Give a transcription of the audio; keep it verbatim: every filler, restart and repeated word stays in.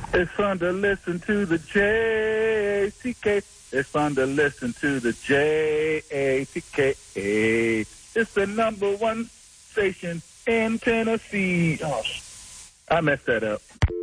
It's fun to listen to the J A C K. It's fun to listen to the J A C K. It's the number one station in Tennessee. Oh, I messed that up.